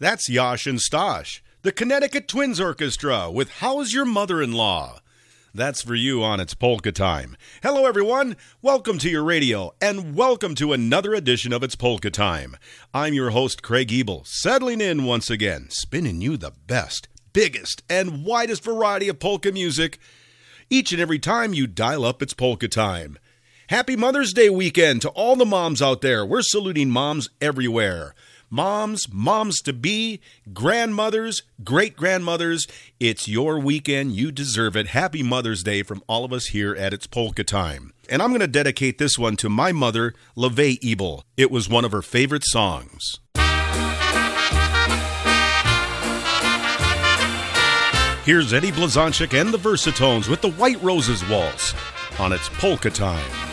That's Yosh and Stosh, the Connecticut Twins Orchestra with How's Your Mother-in-Law? That's for you on It's Polka Time. Hello, everyone. Welcome to your radio, and welcome to another edition of It's Polka Time. I'm your host, Craig Ebel, settling in once again, spinning you the best, biggest, and widest variety of polka music each and every time you dial up It's Polka Time. Happy Mother's Day weekend to all the moms out there. We're saluting moms everywhere. Moms, moms-to-be, grandmothers, great-grandmothers, it's your weekend. You deserve it. Happy Mother's Day from all of us here at It's Polka Time. And I'm going to dedicate this one to my mother, LaVey Ebel. It was one of her favorite songs. Here's Eddie Blazonczyk and the Versatones with the White Roses Waltz on It's Polka Time.